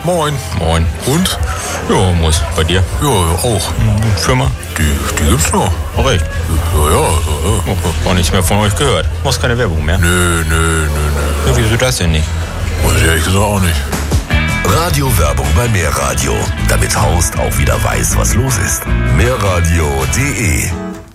Moin. Moin. Und? Ja, muss. Bei dir? Ja, auch. Firma? Die gibt's noch. Oh, recht. Ja. Auch nichts mehr von euch gehört. Muss keine Werbung mehr. Nö. Ja, wieso das denn nicht? Weiß ich ehrlich gesagt auch nicht. Radiowerbung bei Mehrradio, damit Horst auch wieder weiß, was los ist. Mehrradio.de